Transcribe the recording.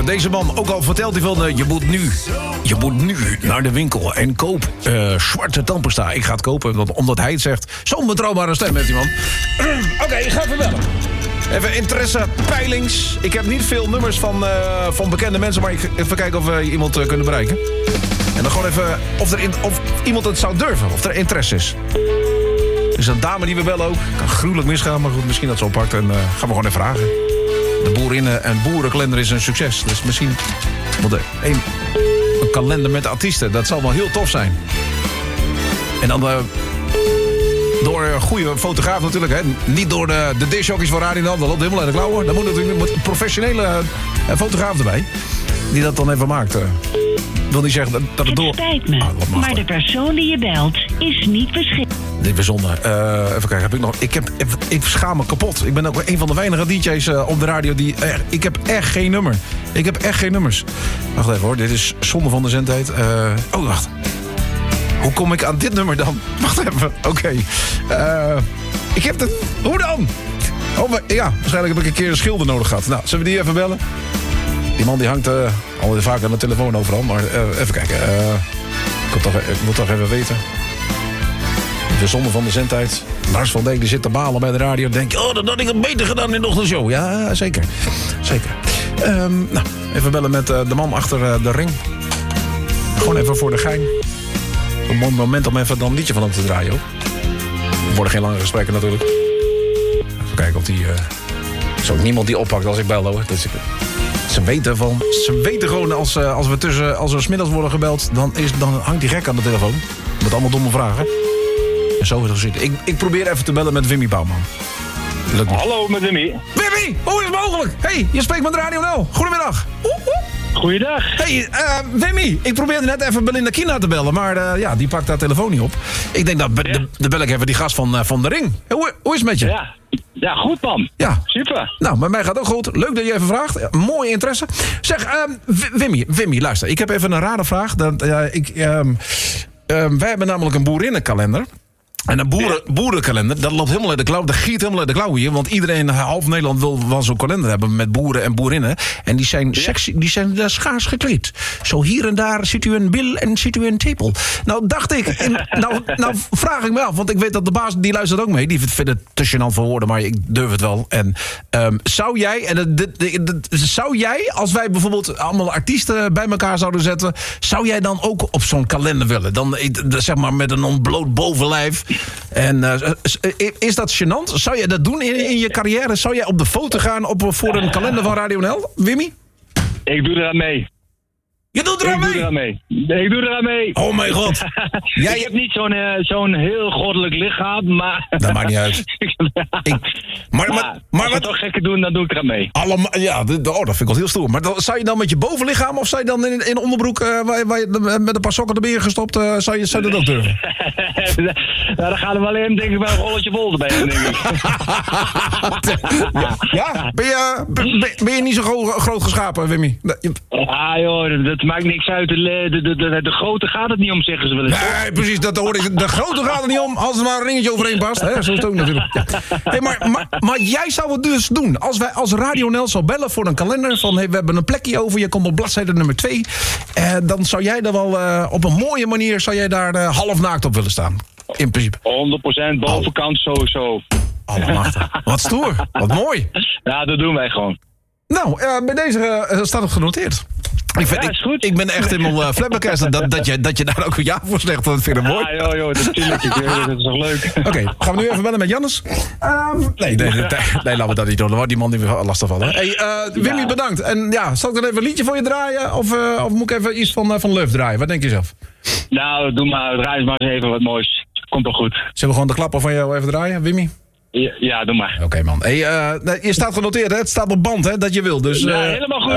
even. Deze man, ook al vertelt hij van... je moet nu naar de winkel en koop zwarte tandpasta. Ik ga het kopen, omdat hij het zegt. Zo'n betrouwbare stem heeft die man. Oké, ik ga even bellen. Even interesse, peilings. Ik heb niet veel nummers van bekende mensen... maar even kijken of we iemand kunnen bereiken. En dan gewoon even of iemand het zou durven. Of er interesse is. Er is een dame die we bellen ook. Kan gruwelijk misgaan, maar goed, misschien dat ze oppakt. En gaan we gewoon even vragen. De boerinnen- en boerenkalender is een succes. Dus misschien een kalender met artiesten. Dat zal wel heel tof zijn. En dan door een goede fotograaf natuurlijk. Hè. Niet door de discjockeys van Radio Nederland. Dat loopt helemaal uit de klauwen. Dan moet natuurlijk een professionele fotograaf erbij. Die dat dan even maakt. Ik wil niet zeggen dat het door... Het spijt me, maar de persoon die je belt is niet beschikbaar. Dit bijzonder. Even kijken, ik schaam me kapot. Ik ben ook een van de weinige DJ's op de radio die... ik heb echt geen nummer. Ik heb echt geen nummers. Wacht even hoor, dit is zonde van de zendtijd. Wacht. Hoe kom ik aan dit nummer dan? Wacht even, oké. Ik heb het... Hoe dan? Waarschijnlijk heb ik een keer een schilder nodig gehad. Nou, zullen we die even bellen? Die man die hangt altijd vaak aan de telefoon overal. Maar even kijken. Ik moet toch even weten. De zonde van de zendtijd. Lars van Dijk die zit te balen bij de radio. Dan denk je, dat had ik het beter gedaan in de ochtendshow. Ja, zeker. Even bellen met de man achter de ring. Gewoon even voor de gein. Zo'n mooi moment om even dan een liedje van hem te draaien. Hoor. Er worden geen lange gesprekken natuurlijk. Even kijken of die... Er is ook niemand die oppakt als ik bel hoor. Ze weten gewoon als we 's middags worden gebeld... dan hangt die gek aan de telefoon. Met allemaal domme vragen. En zo is het gezien. Ik probeer even te bellen met Wimmy Bouwman. Lukt niet. Hallo, met Wimmy. Wimmy, hoe is het mogelijk? Hey, je spreekt met Radio NL. Goedemiddag. Goeiedag. Hey, Wimmy, ik probeerde net even Belinda Kina te bellen... maar die pakt haar telefoon niet op. Ik denk dat de bel ik even die gast van de ring. Hoe is het met je? Ja, goed man. Ja. Super. Nou, met mij gaat het ook goed. Leuk dat je even vraagt. Mooie interesse. Zeg, Wimmy, luister. Ik heb even een rare vraag. Wij hebben namelijk een boerinnenkalender. En een boerenkalender, dat loopt helemaal uit de klauw. Dat giet helemaal uit de klauw hier. Want iedereen, half Nederland, wil wel zo'n kalender hebben met boeren en boerinnen. En die zijn sexy, die zijn schaars gekleed. Zo hier en daar ziet u een bil en ziet u een tepel. Nou dacht ik, nou vraag ik me af. Want ik weet dat de baas, die luistert ook mee. Die vindt het te gênant voor woorden, maar ik durf het wel. En zou jij, als wij bijvoorbeeld allemaal artiesten bij elkaar zouden zetten... zou jij dan ook op zo'n kalender willen? Dan zeg maar met een ontbloot bovenlijf... En is dat gênant? Zou jij dat doen in je carrière? Zou jij op de foto gaan voor een kalender van Radio NL, Wimmy? Ik doe eraan mee. Je doet eraan mee? Ik doe eraan mee. Oh mijn god. Ik heb niet zo'n heel goddelijk lichaam, maar... Dat maakt niet uit. Maar als we toch gekken doen, dan doe ik eraan mee. Dat vind ik wel heel stoer. Maar zou je dan met je bovenlichaam of zou je dan in onderbroek waar je met een paar sokken erbij gestopt, zou je dat ook durven? Dan gaat er wel in, denk ik, wel een rolletje bol erbij, denk ik. Ja? Ben je niet zo groot geschapen, Wimmy? Joh, dat maakt niks uit. De grootte gaat het niet om, zeggen ze wel eens. Nee, precies, dat hoor ik. De grootte gaat er niet om, als er maar een ringetje overheen past. Hè? Zo is het ook natuurlijk. Ja. Hey, maar jij zou het dus doen. Als wij als Radio NL zou bellen voor een kalender... van hey, we hebben een plekje over, je komt op bladzijde nummer 2... dan zou jij er wel op een mooie manier... zou jij daar half naakt op willen staan. In principe. 100% bovenkant sowieso. Allemachtig. Wat stoer. Wat mooi. Ja, dat doen wij gewoon. Nou, bij deze staat het genoteerd. Ik ben echt helemaal flabbergasted dat je daar ook een ja voor zegt. Dat vind ik mooi. Ja, joh, natuurlijk. Dat is toch leuk. Oké, gaan we nu even bellen met Jannes? Nee, laten we dat niet doen. Dan wordt die man niet weer lastig vallen. Hey, Wimmy, bedankt. En ja, zal ik dan even een liedje voor je draaien? Of moet ik even iets van Luf draaien? Wat denk je zelf? Nou, doe maar. Draai eens maar eens even wat moois. Komt toch goed. Zullen we gewoon de klapper van jou even draaien, Wimmy? Ja, doe maar. Oké, man. Hey, je staat genoteerd, hè? Het staat op band, hè? Dat je wil. Dus, helemaal goed.